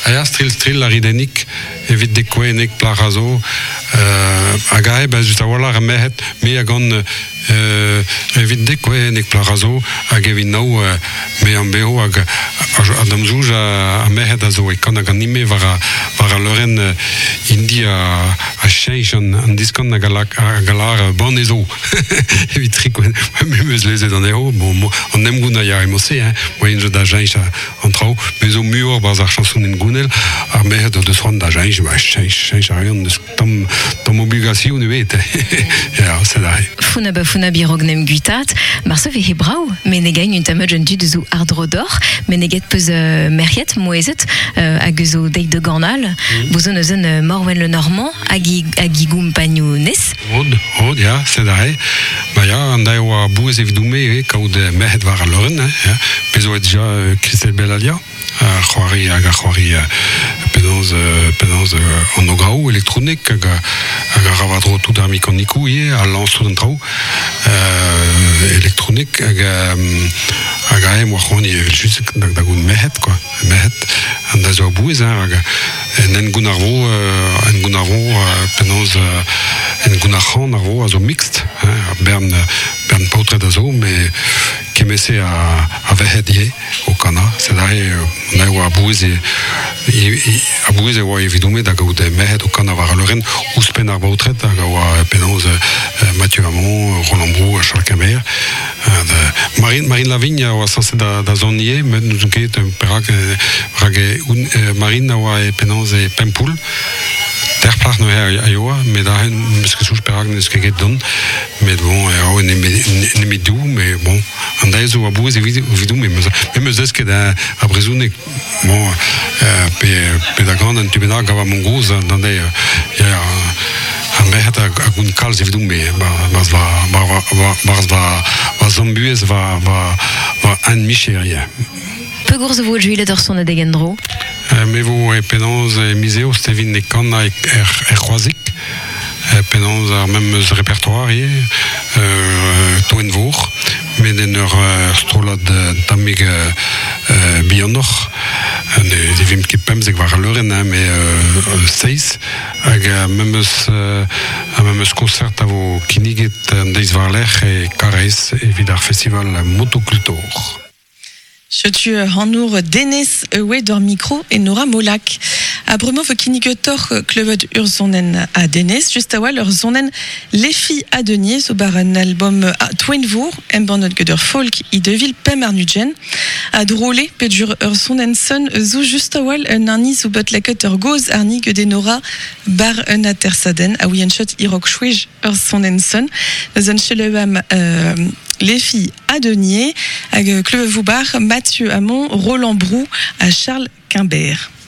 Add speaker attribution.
Speaker 1: Aya stril la ridenik evit de koenek plarazo agae just awala remet me agon evit de koenek plarazo agevin nau me ambeo adam zouj a mehet azo e kan aganime vara loren india a change an diskon a galar bon ezo evit trik me meus leze dan eo bon on aime gouna ya emose moyen je da change en trao mais au mur baz ar chanson en gounel ar mehet de soin da change a rien tom obligation ne vet ja c'est là
Speaker 2: funa birognem gutat marso ve hebrau mais ne gagne une tamagen du zo ardrodor mais neget peus meriet moezet aguzo deik de gornal bozon ezen morwen le normand agigum pagnou nes
Speaker 1: od ja c'est là ba ja andai wa bouz evidume kaout mehet var a loren pezo et ja Christel Belalia Khouari pedans en ograou électronique aga ravadro tout d'armic en nikou à lance d'un trou électronique aga moi on y juste d'agoun mehet quoi mehet andazo bouez aga en gunarvo pedans en gunarro narvo azo mixte bern pautre d'azo mais kemese a vehedie au kana c'est là on a abouze wa evidume da gaude mehet au kana var loren uspen ar bautret da wa penose Mathieu Hamon Roland Brou Charles Camer Marine Lavigne wa sanse da zonie mais nous ket perag Marine wa penose Pempoul terplar no Iowa mais da parce que sous perag ne skeget don mais bon ne me dou mais bon andai zo abouze evidume mais est-ce que da abrezune bon pe da grande antibena gava mongoz dans des mehet agun kalz evidume va zombuez va an micheria
Speaker 2: peu gourz vo juile d'or son adegendro
Speaker 1: mais vous penons miseo stevin ne kana croisic penons ar même répertoire toenvour mais deneur strolad tamig bionnoch de vim ki pemz ek var loren mais 6 hag memes concert avo kiniget deiz var lech e karez evit ar festival motocultor.
Speaker 3: Je tue Hanour Denis Ewe door micro et Nora Molak. A bremo ve kinigetor klevet ur zonen a Denis, just a wal ur zonen lefi a denier, so bar un album a Twenvour, en banot geder folk i devil pem ar nugen. A drole, pedur ur zonen son, zo just a wal un arni so bat laket ur goz arni gede Nora bar un a tersaden, a ouien chot irok chouej ur zonen son. Zan chelewam les filles à Denier, avec Cleve Voubar, Mathieu Hamon, Roland Brou, à Charles Quimbert.